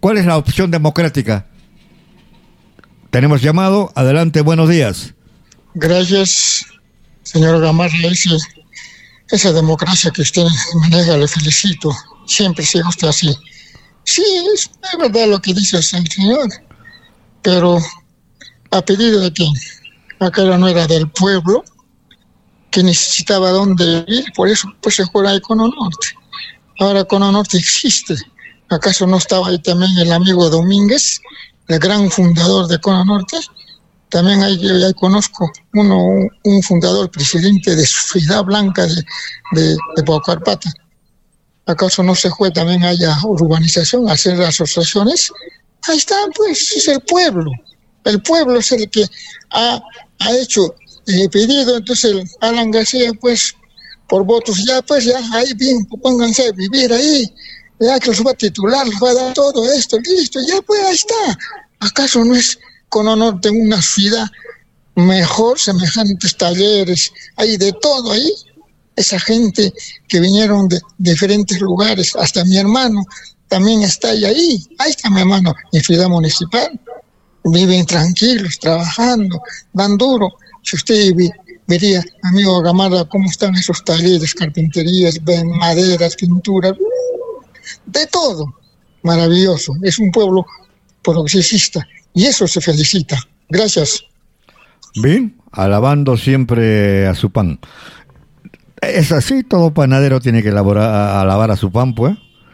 ¿Cuál es la opción democrática? Tenemos llamado. Adelante, buenos días. Gracias, señor Gamarra. Esa democracia que usted maneja, le felicito. Siempre se gusta así. Sí, es verdad lo que dice el señor, pero a pedido de quién. Acá no era del pueblo, que necesitaba dónde vivir, por eso pues se fue a Cono Norte. Ahora Cono Norte existe. ¿Acaso no estaba ahí también el amigo Domínguez, el gran fundador de Cono Norte? También ahí conozco un fundador, presidente de Sociedad Blanca de Paucarpata. ¿Acaso no se fue también allá urbanización, a hacer asociaciones? Ahí está, pues, es el pueblo. El pueblo es el que ha hecho pedido, entonces el Alan García, pues, por votos, ya, ahí bien, pónganse a vivir ahí, ya que los va a titular, les va a dar todo esto, listo, ya, pues, ahí está. ¿Acaso no es Cono Norte una ciudad mejor, semejantes talleres, hay de todo ahí? Esa gente que vinieron de diferentes lugares, hasta mi hermano también está ahí está mi hermano, en ciudad municipal, viven tranquilos, trabajando, dan duro. Si usted vería, amigo Gamarra, cómo están esos talleres, carpinterías, maderas, pinturas, de todo, maravilloso, es un pueblo progresista, y eso se felicita. Gracias. Bien, alabando siempre a su pan. Es así, todo panadero tiene que alabar a su pan, pues.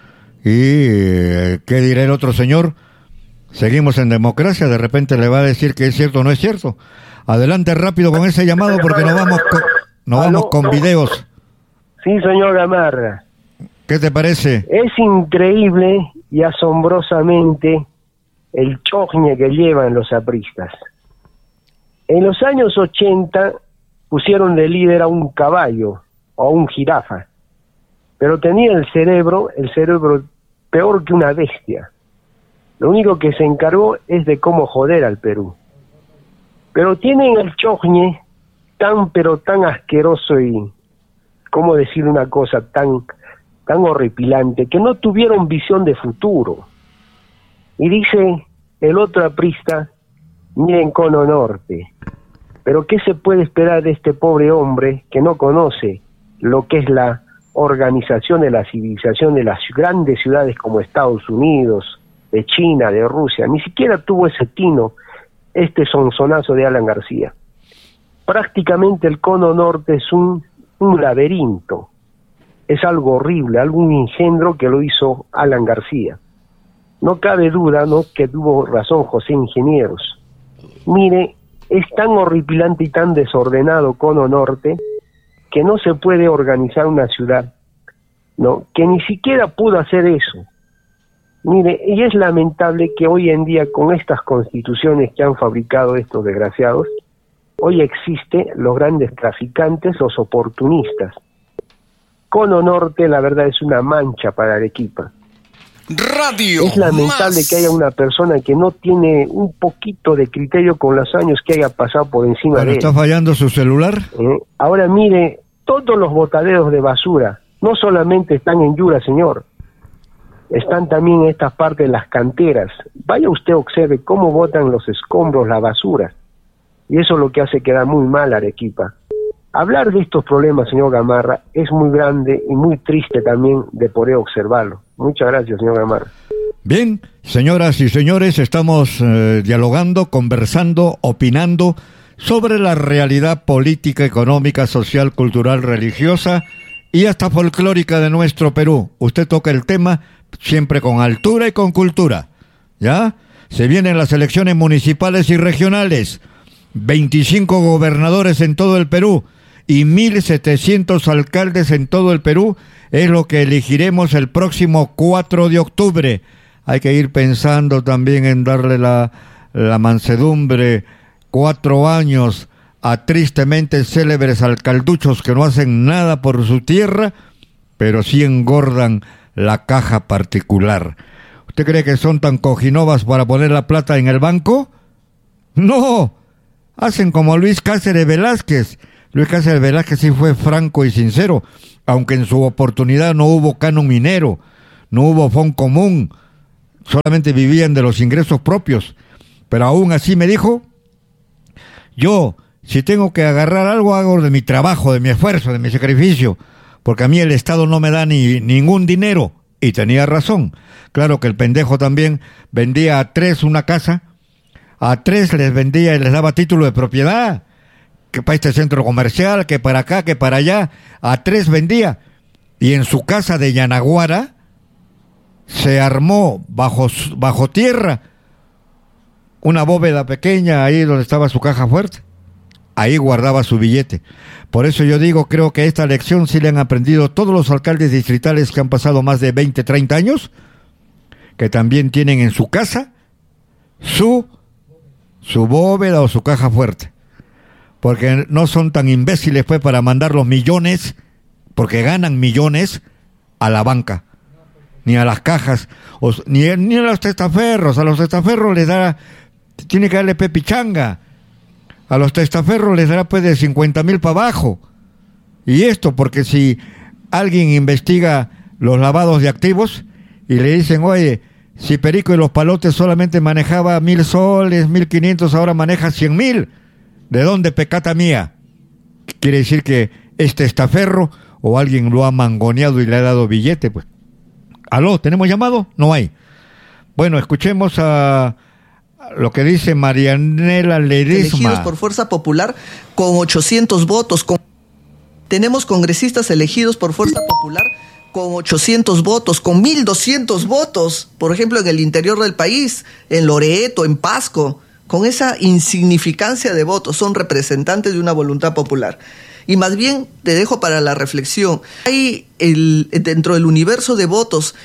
Y ¿qué dirá el otro señor? Seguimos en democracia, de repente le va a decir que es cierto o no es cierto. Adelante rápido con ese llamado porque nos vamos con videos. Sí, señor Gamarra. ¿Qué te parece? Es increíble y asombrosamente el chogne que llevan los apristas. En los años 80 pusieron de líder a un caballo o a un jirafa, pero tenía el cerebro peor que una bestia. Lo único que se encargó es de cómo joder al Perú. Pero tienen el chogne pero tan asqueroso y, ¿cómo decir una cosa tan horripilante? Que no tuvieron visión de futuro. Y dice el otro aprista, miren Cono Norte, pero ¿qué se puede esperar de este pobre hombre que no conoce lo que es la organización de la civilización de las grandes ciudades como Estados Unidos, de China, de Rusia? Ni siquiera tuvo ese tino, este sonsonazo de Alan García. Prácticamente el Cono Norte es un laberinto, es algo horrible, algún engendro que lo hizo Alan García. No cabe duda, ¿no?, que tuvo razón José Ingenieros. Mire, es tan horripilante y tan desordenado Cono Norte que no se puede organizar una ciudad, ¿no?, que ni siquiera pudo hacer eso. Mire, y es lamentable que hoy en día, con estas constituciones que han fabricado estos desgraciados, hoy existen los grandes traficantes, los oportunistas. Cono Norte, la verdad, es una mancha para Arequipa. Radio es lamentable más. Que haya una persona que no tiene un poquito de criterio con los años que haya pasado por encima de él. ¿Está fallando su celular? Ahora mire, todos los botaderos de basura, no solamente están en Yura, señor, están también en estas partes de las canteras. Vaya usted, observe cómo botan los escombros, la basura. Y eso es lo que hace quedar muy mal a Arequipa. Hablar de estos problemas, señor Gamarra, es muy grande y muy triste también de poder observarlo. Muchas gracias, señor Gamarra. Bien, señoras y señores, estamos dialogando, conversando, opinando sobre la realidad política, económica, social, cultural, religiosa y hasta folclórica de nuestro Perú. Usted toca el tema siempre con altura y con cultura, ¿ya? Se vienen las elecciones municipales y regionales, 25 gobernadores en todo el Perú y 1.700 alcaldes en todo el Perú, es lo que elegiremos el próximo 4 de octubre. Hay que ir pensando también en darle la mansedumbre, 4 años a tristemente célebres alcalduchos que no hacen nada por su tierra, pero sí engordan la caja particular. ¿Usted cree que son tan cojinovas para poner la plata en el banco? ¡No! Hacen como Luis Cáceres Velázquez. Luis Cáceres Velázquez sí fue franco y sincero, aunque en su oportunidad no hubo canon minero, no hubo fondo común, solamente vivían de los ingresos propios, pero aún así me dijo, yo, si tengo que agarrar algo, hago de mi trabajo, de mi esfuerzo, de mi sacrificio, porque a mí el Estado no me da ningún dinero. Y tenía razón. Claro que el pendejo también vendía a 3 una casa, a 3 les vendía y les daba título de propiedad, que para este centro comercial, que para acá, que para allá, a 3 vendía. Y en su casa de Yanaguara se armó bajo tierra una bóveda pequeña ahí donde estaba su caja fuerte. Ahí guardaba su billete. Por eso yo digo, creo que esta lección sí le han aprendido todos los alcaldes distritales que han pasado más de 20, 30 años, que también tienen en su casa su bóveda o su caja fuerte. Porque no son tan imbéciles pues para mandar los millones, porque ganan millones, a la banca, ni a las cajas, ni a los testaferros. A los testaferros les da, tiene que darle pepichanga. A los testaferros les dará pues de 50,000 para abajo. Y esto porque si alguien investiga los lavados de activos y le dicen, oye, si Perico y los Palotes solamente manejaba 1,000 soles, 1,500, ahora maneja 100,000, ¿de dónde pecata mía? Quiere decir que este testaferro o alguien lo ha mangoneado y le ha dado billete, pues. ¿Aló? ¿Tenemos llamado? No hay. Bueno, escuchemos a lo que dice Marianela Ledesma. Elegidos por Fuerza Popular con 800 votos. Tenemos congresistas elegidos por Fuerza Popular con 800 votos, con 1,200 votos, por ejemplo, en el interior del país, en Loreto, en Pasco, con esa insignificancia de votos, son representantes de una voluntad popular. Y más bien te dejo para la reflexión. Hay dentro del universo de votos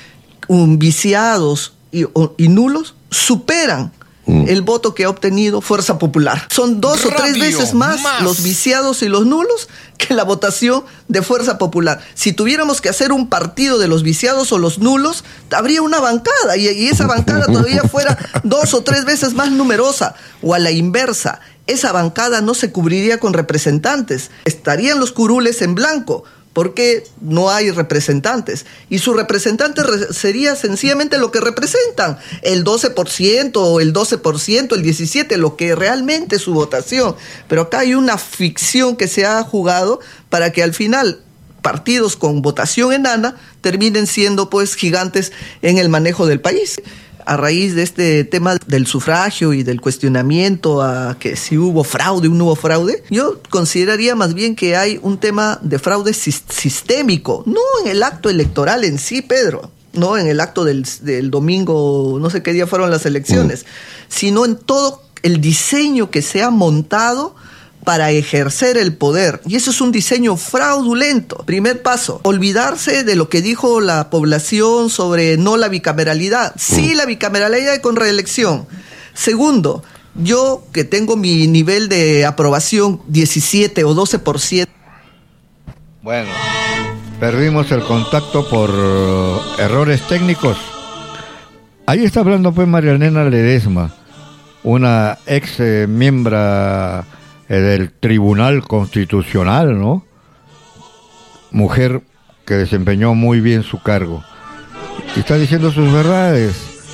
viciados y nulos, superan el voto que ha obtenido Fuerza Popular. Son 2 o 3 veces más los viciados y los nulos que la votación de Fuerza Popular. Si tuviéramos que hacer un partido de los viciados o los nulos, habría una bancada y esa bancada todavía fuera 2 o 3 veces más numerosa. O a la inversa, esa bancada no se cubriría con representantes. Estarían los curules en blanco, porque no hay representantes. Y su representante sería sencillamente lo que representan, el 12% o el 12%, el 17%, lo que realmente es su votación. Pero acá hay una ficción que se ha jugado para que al final partidos con votación enana terminen siendo pues gigantes en el manejo del país. A raíz de este tema del sufragio y del cuestionamiento a que si hubo fraude o no hubo fraude, yo consideraría más bien que hay un tema de fraude sistémico, no en el acto electoral en sí, Pedro, no en el acto del domingo, no sé qué día fueron las elecciones, sino en todo el diseño que se ha montado para ejercer el poder. Y eso es un diseño fraudulento. Primer paso, olvidarse de lo que dijo la población sobre no la bicameralidad. Sí, la bicameralidad con reelección. Segundo, yo que tengo mi nivel de aprobación 17 o 12%. Bueno, perdimos el contacto por errores técnicos. Ahí está hablando pues Marianela Ledesma, una ex miembro del Tribunal Constitucional, ¿no? Mujer que desempeñó muy bien su cargo. Y está diciendo sus verdades.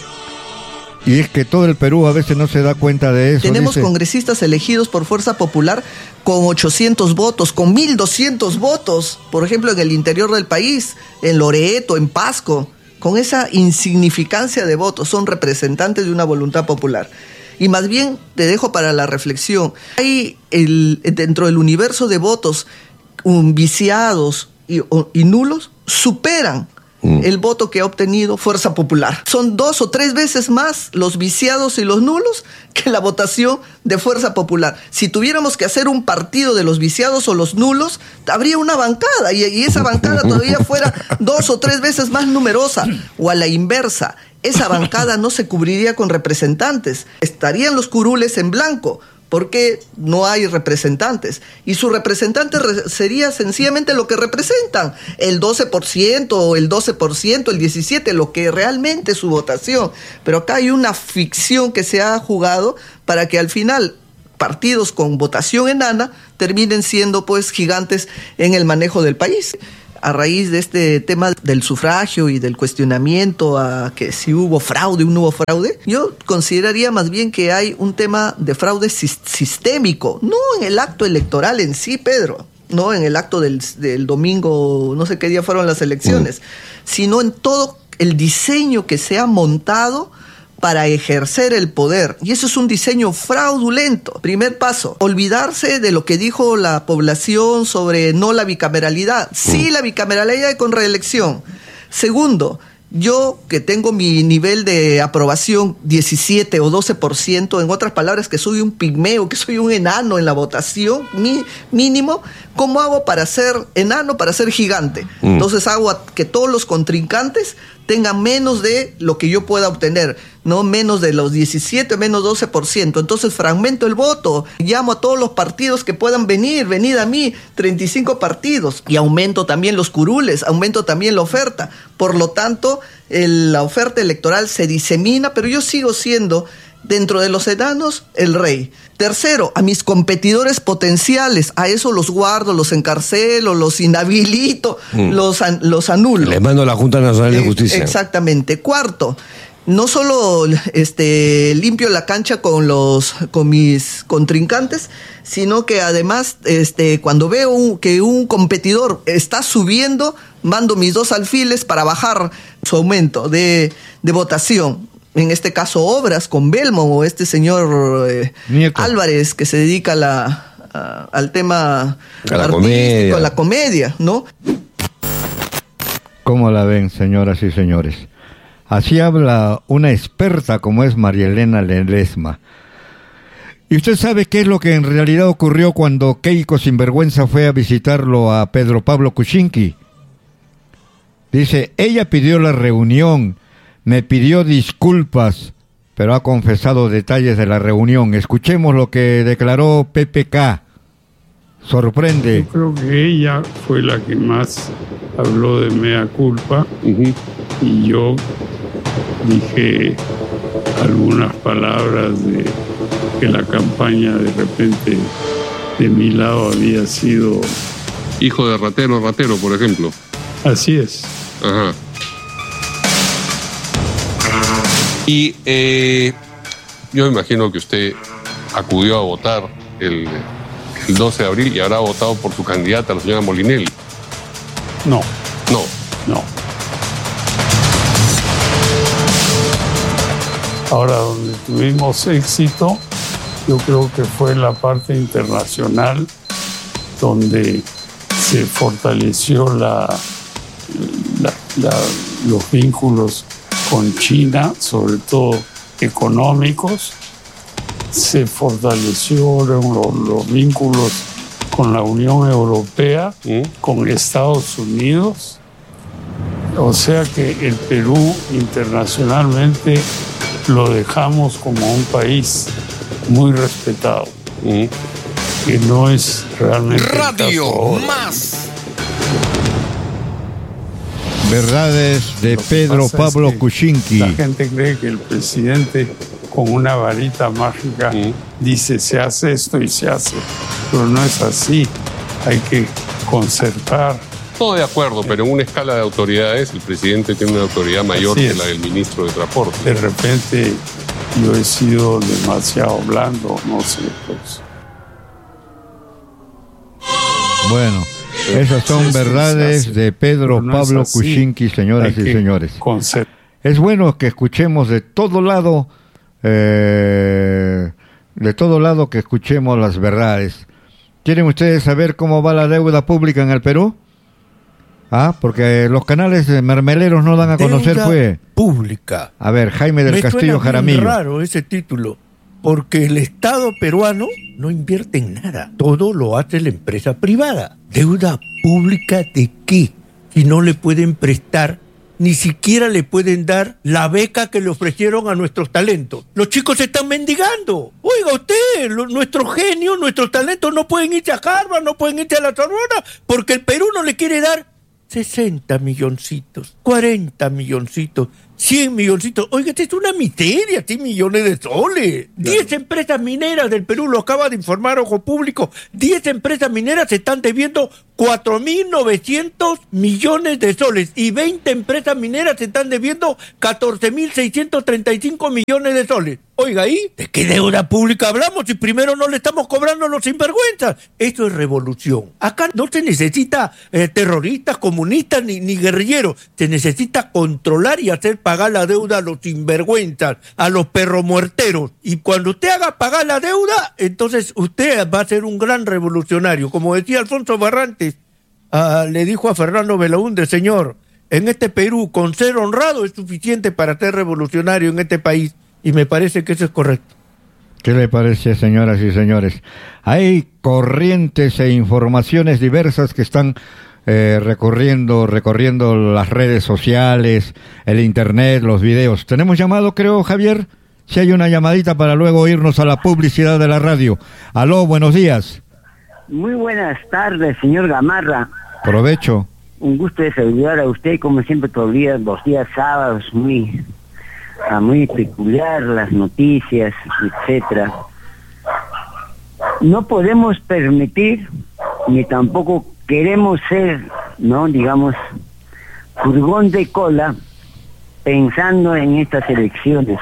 Y es que todo el Perú a veces no se da cuenta de eso. Tenemos congresistas elegidos por Fuerza Popular con 800 votos, con 1,200 votos, por ejemplo, en el interior del país, en Loreto, en Pasco, con esa insignificancia de votos, son representantes de una voluntad popular. Y más bien te dejo para la reflexión. Hay dentro del universo de votos viciados y nulos, superan el voto que ha obtenido Fuerza Popular. Son 2 o 3 veces más los viciados y los nulos que la votación de Fuerza Popular. Si tuviéramos que hacer un partido de los viciados o los nulos, habría una bancada y esa bancada todavía fuera 2 o 3 veces más numerosa. O a la inversa, esa bancada no se cubriría con representantes. Estarían los curules en blanco, porque no hay representantes. Y su representante sería sencillamente lo que representan, el 12% o el 12%, el 17%, lo que realmente es su votación. Pero acá hay una ficción que se ha jugado para que al final partidos con votación enana terminen siendo pues gigantes en el manejo del país. a raíz de este tema del sufragio y del cuestionamiento a que si hubo fraude o no hubo fraude, yo consideraría más bien que hay un tema de fraude sistémico, no en el acto electoral en sí, Pedro, no en el acto del domingo, no sé qué día fueron las elecciones, sino en todo el diseño que se ha montado para ejercer el poder. Y eso es un diseño fraudulento. Primer paso, olvidarse de lo que dijo la población sobre no la bicameralidad. Sí, la bicameralidad con reelección. Segundo, yo que tengo mi nivel de aprobación 17 o 12%, en otras palabras, que soy un pigmeo, que soy un enano en la votación mínimo, ¿cómo hago para ser enano, para ser gigante? Entonces hago que todos los contrincantes tengan menos de lo que yo pueda obtener, no menos de los 17, menos 12%. Entonces fragmento el voto, llamo a todos los partidos que puedan venid a mí, 35 partidos, y aumento también los curules, aumento también la oferta. Por lo tanto, la oferta electoral se disemina, pero yo sigo siendo, dentro de los enanos, el rey. Tercero, a mis competidores potenciales, a eso los guardo, los encarcelo, los inhabilito, los anulo. Les mando a la Junta Nacional de Justicia. Exactamente. Cuarto, no solo limpio la cancha con mis contrincantes, sino que además cuando veo que un competidor está subiendo, mando mis 2 alfiles para bajar su aumento de votación. En este caso, Obras con Belmo o este señor Álvarez, que se dedica al tema artístico, a la comedia, ¿no? ¿Cómo la ven, señoras y señores? Así habla una experta como es María Elena Ledesma. ¿Y usted sabe qué es lo que en realidad ocurrió cuando Keiko Sinvergüenza fue a visitarlo a Pedro Pablo Kuczynski? Dice, ella pidió la reunión, me pidió disculpas, pero ha confesado detalles de la reunión. Escuchemos lo que declaró PPK. Sorprende. Yo creo que ella fue la que más habló de mea culpa, y yo dije algunas palabras de que la campaña de repente de mi lado había sido... Hijo de ratero, por ejemplo. Así es. Ajá. Y yo imagino que usted acudió a votar el 12 de abril y habrá votado por su candidata, la señora Molinelli. No. No. Ahora, donde tuvimos éxito, yo creo que fue en la parte internacional, donde se fortaleció los vínculos con China, sobre todo económicos. Se fortalecieron los vínculos con la Unión Europea, con Estados Unidos. O sea que el Perú internacionalmente lo dejamos como un país muy respetado, que no es realmente Radio Más. Verdades de Pedro Pablo Kuczynski. La gente cree que el presidente con una varita mágica dice se hace esto y se hace, pero no es así. Hay que concertar. Todo de acuerdo, pero en una escala de autoridades el presidente tiene una autoridad mayor que la del ministro de Transporte. De repente yo he sido demasiado blando, no sé, pues. Bueno, esas son verdades de Pedro Pablo Kuczynski, señoras y señores. Es bueno que escuchemos de todo lado que escuchemos las verdades. ¿Quieren ustedes saber cómo va la deuda pública en el Perú? Porque los canales mermeleros no dan a conocer, deuda pública. A ver, Jaime del Castillo Jaramillo. Es raro ese título, porque el Estado peruano no invierte en nada. Todo lo hace la empresa privada. ¿Deuda pública de qué? Si no le pueden prestar, ni siquiera le pueden dar la beca que le ofrecieron a nuestros talentos. Los chicos están mendigando. Oiga usted, nuestros genios, nuestros talentos no pueden irse a Harvard, no pueden irse a la Sorbona, porque el Perú no le quiere dar 60 milloncitos, 40 milloncitos 100 milloncitos. Oiga, esta es una miseria, 100 millones de soles. 10 empresas mineras del Perú, lo acaba de informar Ojo Público. 10 empresas mineras se están debiendo 4.900 millones de soles y 20 empresas mineras se están debiendo 14.635 millones de soles. Oiga, ¿ahí de qué deuda pública hablamos si primero no le estamos cobrando a los sinvergüenzas? Esto es revolución. Acá no se necesita terroristas, comunistas ni guerrilleros. Se necesita controlar y hacer pagar la deuda a los sinvergüenzas, a los perromuerteros. Y cuando usted haga pagar la deuda, entonces usted va a ser un gran revolucionario. Como decía Alfonso Barrantes, le dijo a Fernando Belaúnde, señor, en este Perú con ser honrado es suficiente para ser revolucionario en este país. Y me parece que eso es correcto. ¿Qué le parece, señoras y señores? Hay corrientes e informaciones diversas que están recorriendo las redes sociales, el internet, los videos. ¿Tenemos llamado, creo, Javier? Si hay una llamadita para luego irnos a la publicidad de la radio. Aló, buenos días. Muy buenas tardes, señor Gamarra. Provecho. Un gusto de saludar a usted, como siempre, todos los días sábados, muy peculiar, las noticias, etcétera. No podemos permitir, ni tampoco queremos ser, ¿no?, digamos, furgón de cola pensando en estas elecciones.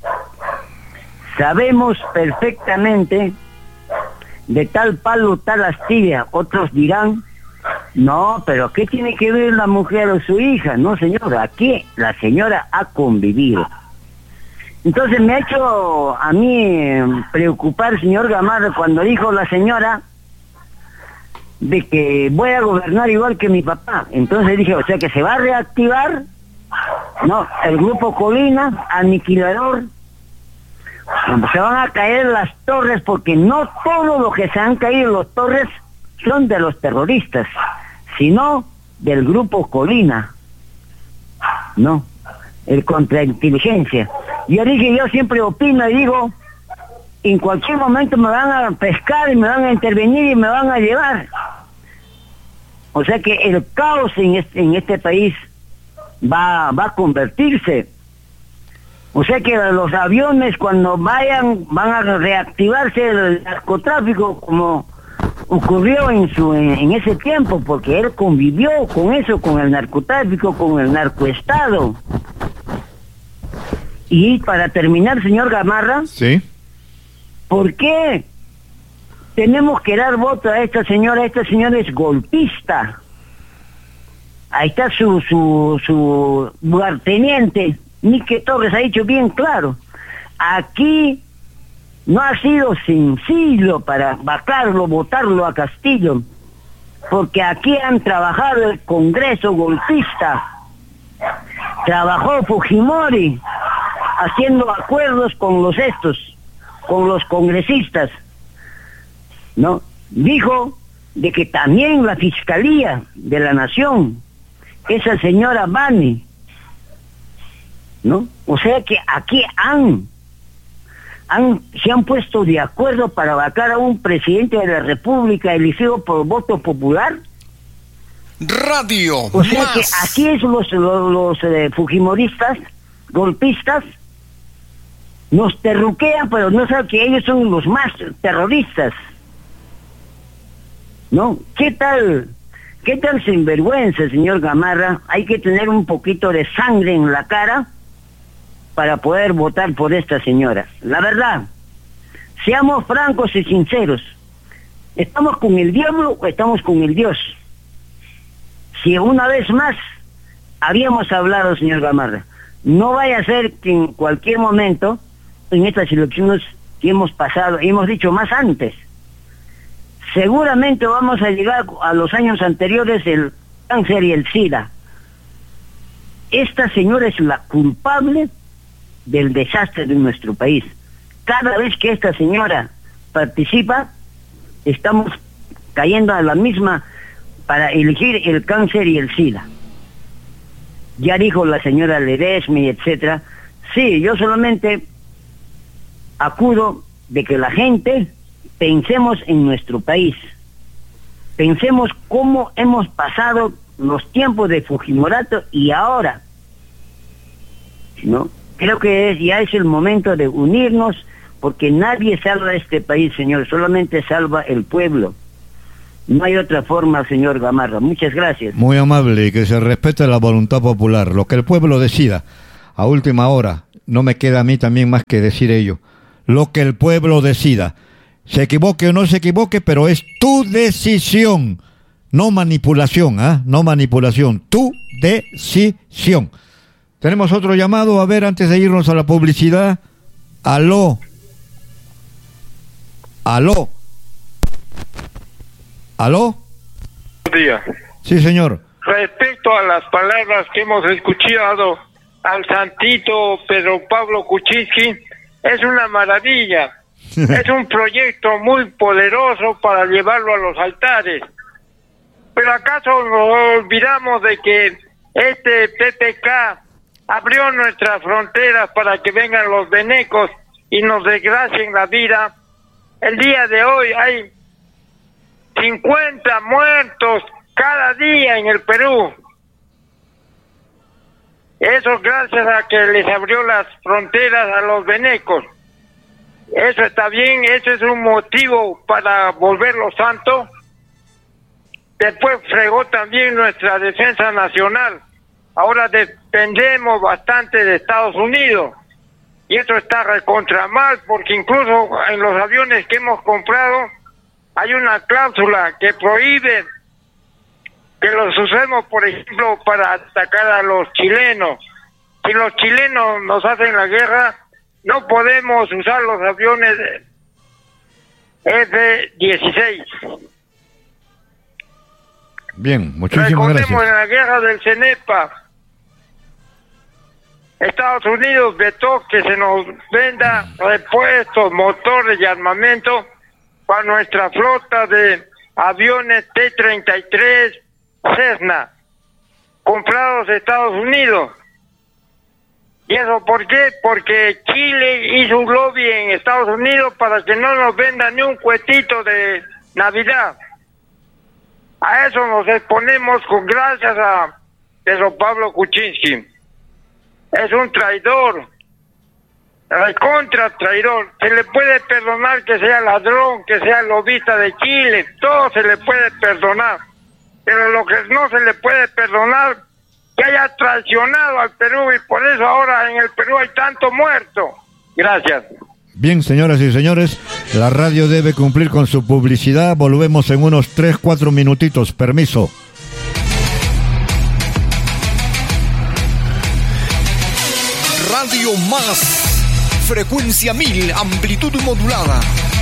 Sabemos perfectamente de tal palo, tal astilla. Otros dirán, no, pero ¿qué tiene que ver la mujer o su hija? No, señora, aquí la señora ha convivido. Entonces me ha hecho a mí preocupar, señor Gamarra, cuando dijo la señora de que voy a gobernar igual que mi papá. Entonces dije, o sea que se va a reactivar, no, el grupo Colina, aniquilador. Se van a caer las torres, porque no todo lo que se han caído las torres son de los terroristas, sino del grupo Colina, no, el contrainteligencia. Yo dije, yo siempre opino y digo, en cualquier momento me van a pescar y me van a intervenir y me van a llevar. O sea que el caos en este país va a convertirse. O sea que los aviones, cuando van a reactivarse el narcotráfico, como ocurrió en ese tiempo, porque él convivió con eso, con el narcotráfico, con el narcoestado. Y para terminar, señor Gamarra, sí, ¿por qué tenemos que dar voto a esta señora? Esta señora es golpista. Ahí está su lugarteniente, Nique Torres, ha dicho bien claro. Aquí no ha sido sencillo para vacarlo, votarlo a Castillo, porque aquí han trabajado el Congreso golpista, trabajó Fujimori haciendo acuerdos con los congresistas, ¿no? Dijo de que también la Fiscalía de la Nación, esa señora Bani, ¿no? O sea que aquí se han puesto de acuerdo para vacar a un presidente de la República elegido por voto popular. Radio O sea Más. que aquí es los fujimoristas, golpistas, nos terruquean, pero no saben que ellos son los más terroristas, ¿no? ¿Qué tal sinvergüenza, señor Gamarra? Hay que tener un poquito de sangre en la cara para poder votar por esta señora. La verdad, seamos francos y sinceros. ¿Estamos con el diablo o estamos con el Dios? Si una vez más habíamos hablado, señor Gamarra, no vaya a ser que en cualquier momento, en estas elecciones que hemos pasado, y hemos dicho más antes, seguramente vamos a llegar a los años anteriores el cáncer y el SIDA. Esta señora es la culpable del desastre de nuestro país. Cada vez que esta señora participa, estamos cayendo a la misma para elegir el cáncer y el SIDA. Ya dijo la señora Ledesma, etcétera. Sí, yo solamente acudo de que la gente pensemos en nuestro país. Pensemos cómo hemos pasado los tiempos de Fujimorato y ahora. ¿no? Creo que ya es el momento de unirnos, porque nadie salva a este país, señor, solamente salva el pueblo. No hay otra forma, señor Gamarra. Muchas gracias. Muy amable, y que se respete la voluntad popular, lo que el pueblo decida. A última hora, no me queda a mí también más que decir ello. Lo que el pueblo decida. Se equivoque o no se equivoque, pero es tu decisión. No manipulación, no manipulación. Tu decisión. Tenemos otro llamado, a ver, antes de irnos a la publicidad. Aló. Aló. ¿Aló? Buenos días. Sí, señor. Respecto a las palabras que hemos escuchado al santito Pedro Pablo Kuczynski, es una maravilla. Es un proyecto muy poderoso para llevarlo a los altares. Pero ¿acaso nos olvidamos de que este PPK abrió nuestras fronteras para que vengan los venecos y nos desgracien la vida? El día de hoy hay 50 muertos cada día en el Perú. Eso gracias a que les abrió las fronteras a los venecos. Eso está bien, eso es un motivo para volverlos santos. Después fregó también nuestra defensa nacional. Ahora dependemos bastante de Estados Unidos. Y eso está recontra mal, porque incluso en los aviones que hemos comprado hay una cláusula que prohíbe que los usemos, por ejemplo, para atacar a los chilenos. Si los chilenos nos hacen la guerra, no podemos usar los aviones F-16. Bien, muchísimas gracias. Recordemos en la guerra del CENEPA, Estados Unidos vetó que se nos venda repuestos, motores y armamento para nuestra flota de aviones T-33 Cessna, comprados de Estados Unidos. ¿Y eso por qué? Porque Chile hizo un lobby en Estados Unidos para que no nos vendan ni un cuetito de Navidad. A eso nos exponemos gracias a Pedro Pablo Kuczynski. Es un traidor, recontra traidor. Se le puede perdonar que sea ladrón, que sea lobista de Chile, todo se le puede perdonar. Pero lo que no se le puede perdonar, que haya traicionado al Perú, y por eso ahora en el Perú hay tanto muerto. Gracias. Bien, señoras y señores, la radio debe cumplir con su publicidad. Volvemos en unos 3-4 minutitos. Permiso. Radio Más, frecuencia 1000, amplitud modulada.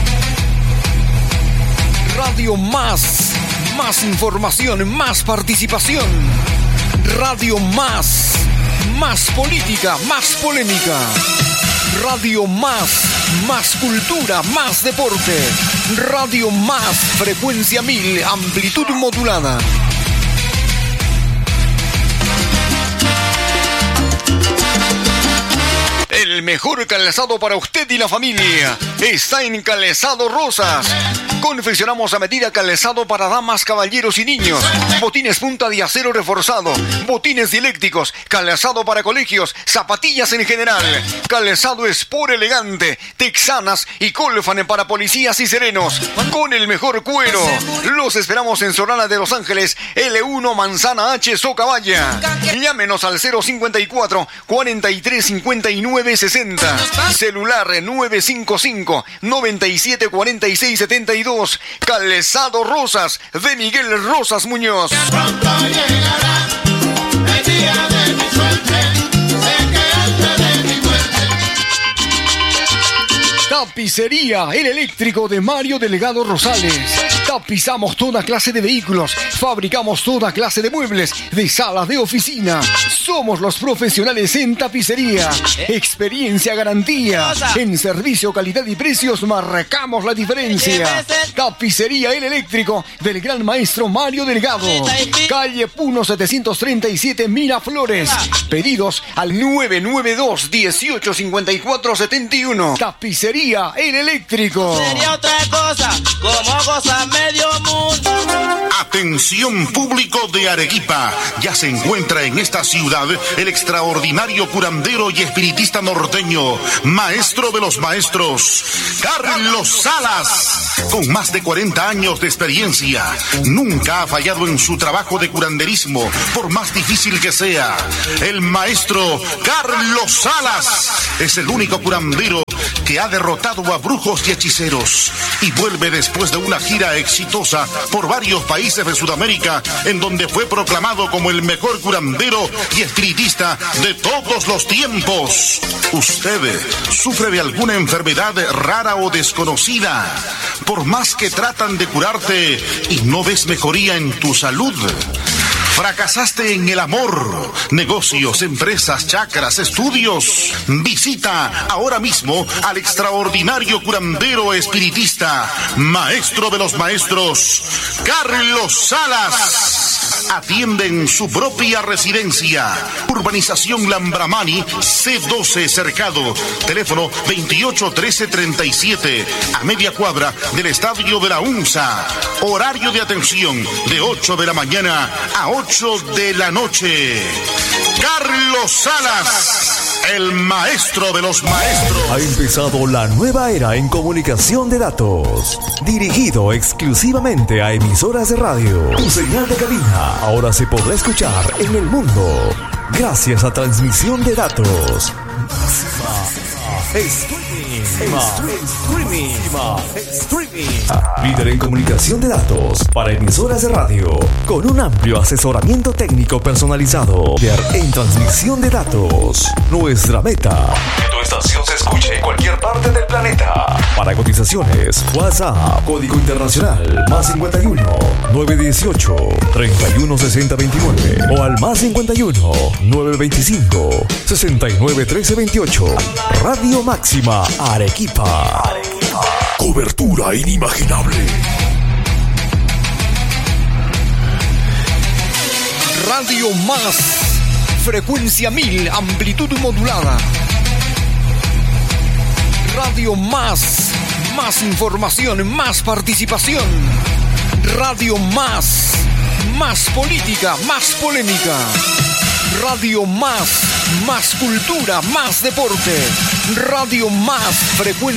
Radio Más, más información, más participación. Radio Más, más política, más polémica. Radio Más, más cultura, más deporte. Radio Más, frecuencia 1000, amplitud modulada. El mejor calzado para usted y la familia está en Calzado Rosas. Confeccionamos a medida calzado para damas, caballeros y niños. Botines punta de acero reforzado, botines dieléctricos, calzado para colegios, zapatillas en general. Calzado Sport elegante, texanas y Colfan para policías y serenos. Con el mejor cuero. Los esperamos en Solana de Los Ángeles, L1 Manzana H, Socabaya. Llámenos al 054 43 59 60. Celular 955 97 46 72. Calzado Rosas de Miguel Rosas Muñoz. Pronto llegará el día de mi suerte. Sé que antes de mi muerte. Tapicería El Eléctrico de Mario Delgado Rosales. Tapizamos toda clase de vehículos, fabricamos toda clase de muebles, de salas de oficina. Somos los profesionales en tapicería. Experiencia, garantía. En servicio, calidad y precios marcamos la diferencia. Tapicería El Eléctrico del gran maestro Mario Delgado. Calle Puno 737 Miraflores. Pedidos al 992 1854 71. Tapicería Energía, el eléctrico. Sería otra cosa, como goza medio mundo. Atención público de Arequipa, ya se encuentra en esta ciudad el extraordinario curandero y espiritista norteño, maestro de los maestros, Carlos Salas. Con más de 40 años de experiencia, nunca ha fallado en su trabajo de curanderismo, por más difícil que sea. El maestro Carlos Salas es el único curandero que ha derrotado a brujos y hechiceros y vuelve después de una gira exitosa por varios países de Sudamérica, en donde fue proclamado como el mejor curandero y espiritista de todos los tiempos. ¿Usted sufre de alguna enfermedad rara o desconocida? Por más que tratan de curarte y no ves mejoría en tu salud. ¿Fracasaste en el amor, negocios, empresas, chakras, estudios? Visita ahora mismo al extraordinario curandero espiritista, maestro de los maestros, Carlos Salas. Atiende en su propia residencia. Urbanización Lambramani, C12 Cercado. Teléfono 281337, a media cuadra del Estadio de la UNSA. Horario de atención de 8 de la mañana a 8 de la noche. Carlos Salas, el maestro de los maestros. Ha empezado la nueva era en comunicación de datos, dirigido exclusivamente a emisoras de radio. Tu señal de cabina ahora se podrá escuchar en el mundo gracias a transmisión de datos. Streaming. Líder en comunicación de datos para emisoras de radio, con un amplio asesoramiento técnico personalizado. Líder en transmisión de datos. Nuestra meta: que tu estación se escuche en cualquier parte del planeta. Para cotizaciones, WhatsApp, código internacional, +51 918 316029 o al +51 925 69 1328. Radio Máxima Arequipa. Cobertura inimaginable. Radio Más, frecuencia 1000, amplitud modulada. Radio Más, más información, más participación. Radio Más, más política, más polémica. Radio Más, más cultura, más deporte. Radio Más, frecuencia